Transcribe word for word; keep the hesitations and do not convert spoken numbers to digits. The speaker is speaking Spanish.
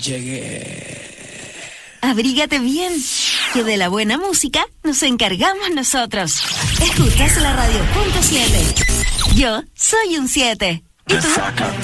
llegué. Abrígate bien, que de la buena música nos encargamos nosotros. Escuchas la radio punto siete. Yo soy un siete. ¿Y tú?